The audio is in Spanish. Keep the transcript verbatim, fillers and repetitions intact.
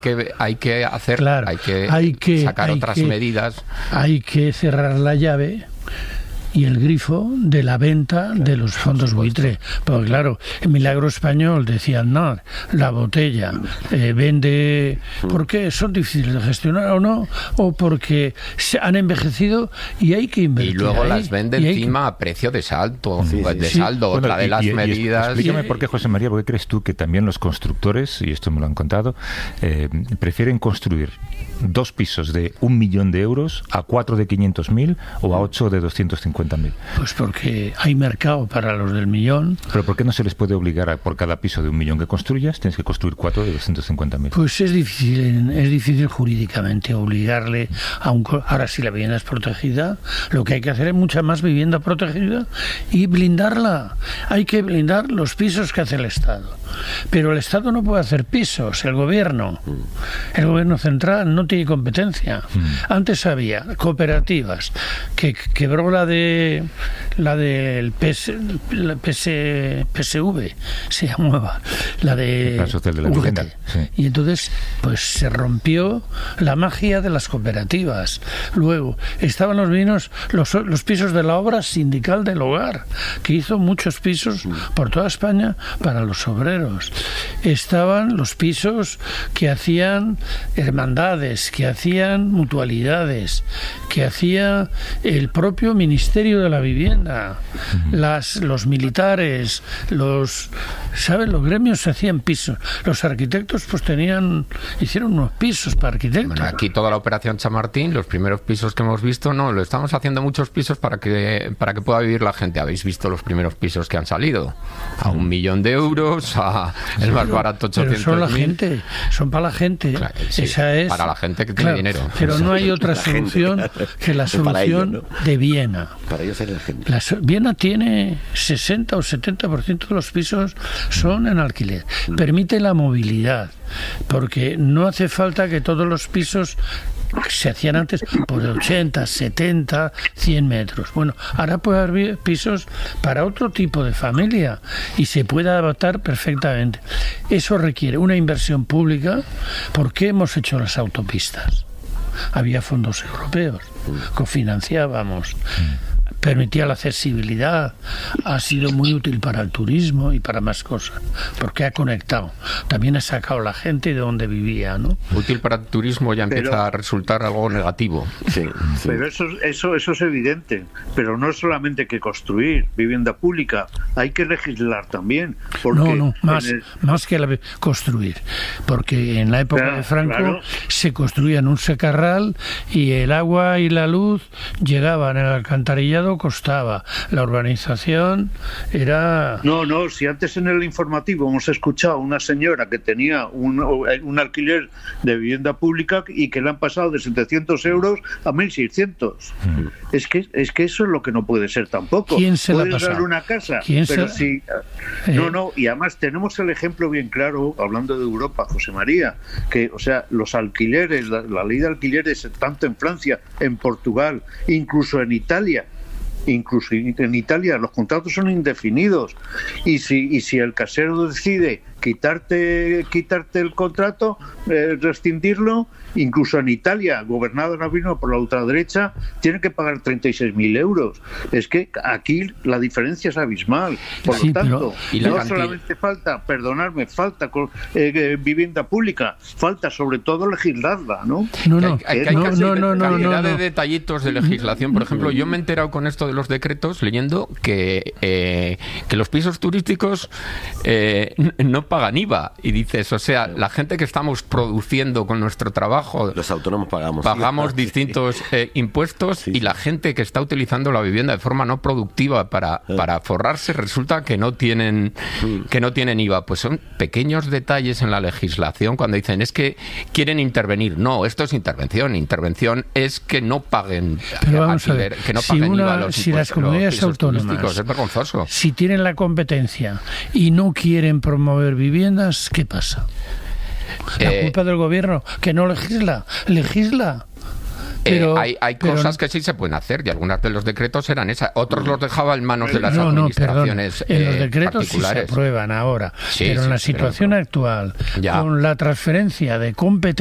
que hay que hacer, claro, hay que, hay que sacar hay otras que, medidas. Hay que cerrar la llave y el grifo de la venta de los fondos buitre. Porque claro, en Milagro Español decía Aznar, la botella eh, vende porque son difíciles de gestionar o no, o porque se han envejecido y hay que invertir. Y luego ahí, las vende encima que... a precio de saldo, sí, sí, de sí. saldo, bueno, otra de y, las y, medidas. Y explícame por qué, José María, ¿por qué crees tú que también los constructores, y esto me lo han contado, eh, prefieren construir dos pisos de un millón de euros a cuatro de quinientos mil o a ocho de doscientos cincuenta mil? Pues porque hay mercado para los del millón. ¿Pero por qué no se les puede obligar a, por cada piso de un millón que construyas, tienes que construir cuatro de doscientos cincuenta mil? Pues es difícil, es difícil jurídicamente obligarle a un... Ahora, si la vivienda es protegida, lo que hay que hacer es mucha más vivienda protegida y blindarla. Hay que blindar los pisos que hace el Estado. Pero el Estado no puede hacer pisos, el gobierno. El gobierno central no tiene competencia. Antes había cooperativas, que quebró la de la del P S, la P S, P S V se llamaba, la de, la social de la vivienda, sí. Y entonces pues se rompió la magia de las cooperativas. Luego estaban los vinos, los, los pisos de la obra sindical del hogar, que hizo muchos pisos por toda España para los obreros. Estaban los pisos que hacían hermandades, que hacían mutualidades, que hacía el propio Ministerio de la Vivienda, las, los militares, los, ¿sabes? Los gremios hacían pisos. Los arquitectos pues tenían, hicieron unos pisos para arquitectos. Bueno, aquí toda la operación Chamartín, los primeros pisos que hemos visto, no, lo estamos haciendo muchos pisos para que para que pueda vivir la gente. Habéis visto los primeros pisos que han salido a un millón de euros, a el más barato ochocientos mil. Pero son la gente, son para la gente. Claro, sí, esa es para la gente que tiene claro, dinero. Pero no hay otra la solución gente, que la solución ellos, ¿no? de Viena. Para ellos es la gente. La, Viena tiene sesenta o setenta por ciento de los pisos son en alquiler. Permite la movilidad, porque no hace falta que todos los pisos se hacían antes por ochenta, setenta, cien metros. Bueno, ahora puede haber pisos para otro tipo de familia y se puede adaptar perfectamente. Eso requiere una inversión pública. ¿Por qué hemos hecho las autopistas? Había fondos europeos, cofinanciábamos, permitía la accesibilidad, ha sido muy útil para el turismo y para más cosas, porque ha conectado. También ha sacado la gente de donde vivía, ¿no? Útil para el turismo ya empieza pero, a resultar algo negativo. Sí, sí. Pero eso, eso, eso es evidente. Pero no es solamente que construir vivienda pública, hay que legislar también. Porque no, no, más, el... más que la, construir. Porque en la época claro, de Franco claro. se construía en un secarral y el agua y la luz llegaban en el alcantarillado, costaba. La urbanización era... No, no, si antes en el informativo hemos escuchado a una señora que tenía un, un alquiler de vivienda pública y que le han pasado de setecientos euros a mil seiscientos. Mm. Es que es que eso es lo que no puede ser tampoco. ¿Quién se Puedes la ha pasado? dar una casa, ¿Quién pero se... si... Eh... No, no, y además tenemos el ejemplo bien claro, hablando de Europa, José María, que, o sea, los alquileres, la, la ley de alquileres, tanto en Francia, en Portugal, incluso en Italia, incluso en Italia los contratos son indefinidos y si y si el casero decide quitarte quitarte el contrato, eh, rescindirlo, incluso en Italia, gobernado ahora mismo por la ultraderecha, tiene que pagar treinta y seis mil euros. Es que aquí la diferencia es abismal. Por sí, lo tanto, pero, no cantidad... solamente falta, perdonadme, falta eh, vivienda pública, falta sobre todo legislarla, ¿no? No, no, hay, hay, hay no, casi no, no, no, cantidad no, no. de detallitos de legislación. Por ejemplo, yo me he enterado con esto de los decretos leyendo que eh, que los pisos turísticos eh, no pagan I V A, y dices, o sea, la gente que estamos produciendo con nuestro trabajo, los autónomos pagamos pagamos distintos eh, impuestos, sí, sí. Y la gente que está utilizando la vivienda de forma no productiva para, sí. para forrarse, resulta que no tienen sí. que no tienen I V A. Pues son pequeños detalles en la legislación cuando dicen, es que quieren intervenir. No, esto es intervención. Intervención es que no paguen alquiler, que no si paguen una, I V A los si las comunidades autónomas, es vergonzoso. Si tienen la competencia y no quieren promover viviendas, ¿qué pasa? La eh, culpa del gobierno, que no legisla, legisla. Pero, eh, hay hay pero, cosas que sí se pueden hacer y algunos de los decretos eran esas. Otros los dejaba en manos de las no, administraciones no, perdón. En los decretos eh, sí se aprueban ahora. Sí, pero sí, en la situación pero, actual, ya. con la transferencia de competencias